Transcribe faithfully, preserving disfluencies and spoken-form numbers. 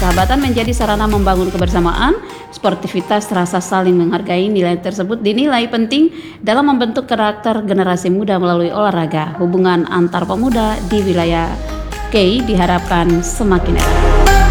persahabatan menjadi sarana membangun kebersamaan, sportivitas, rasa saling menghargai. Nilai tersebut dinilai penting dalam membentuk karakter generasi muda melalui olahraga. Hubungan antar pemuda di wilayah K I diharapkan semakin erat.